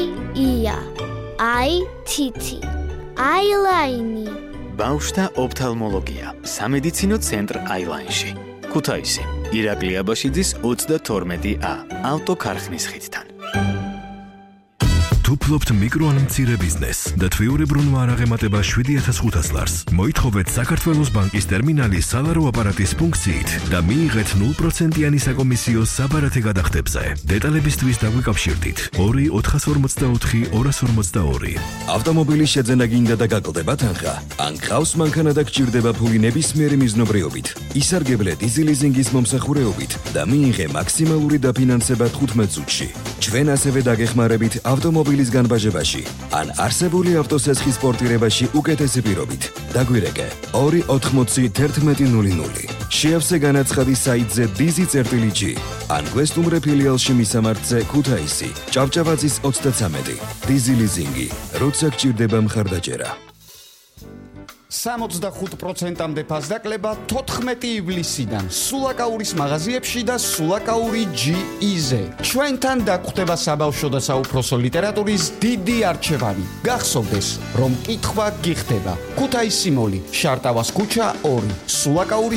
ია თითი აილაინი ბავშვთა ოფთალმოლოგია სამედიცინო ცენტრ აილაინში ქუთაისი ირაკლი აბაშიძის 32A ავტოქარხნის ხიდთან თუ ფლობთ მიკრო ან მცირე ბიზნესს და თვიურებრუნვა არ აღემატება 7,500 ლარს, მოითხოვეთ საქართველოს ბანკის ტერმინალის სალარო აპარატის ფუნქციით და მიიღეთ 0%-იანი საკომისიო საბარათე გადახდებზე. დეტალებისთვის დაგვიკავშირდით 2-444-242. ავტომობილის შეძენა გინდა და გაკლდება თანხა, ან გყავს მანქანა და გჭირდება ფული ნებისმიერი მიზნობრიობით, ისარგებლე დიზელიზინგის მომსახურეობით და მიიღე მაქსიმალური დაფინანსება 15 წუთში. ჩვენ ასევე დაგეხმარებით ავტომობილის განბაჟებაში, ან არსებული ავტოსესხის პორტირებაში უკეთესი პირობით. დაგვირეკე 280-1100. შეავსე განაცხადი საიტზე dizi.g, ან გვესტუმრე ფილიალში მისამართზე ქუთაისი, ჭავჭავაძის 33. დიზელიზინგი, როცა გჭირდება მხარდაჭერა. 65%-მდე ფასდაკლება 14 ივლისიდან სულაკაურის მაღაზიებში და სულაკაური GE-ზე. ჩვენთან დაგხვდება საბავშვო და საუფროსო ლიტერატურის დიდი არჩევანი. გახსოვდეს, რომ კითხვა გიხდება. ქუთაისი მოლი, შარტავას ქუჩა 2, სულაკაური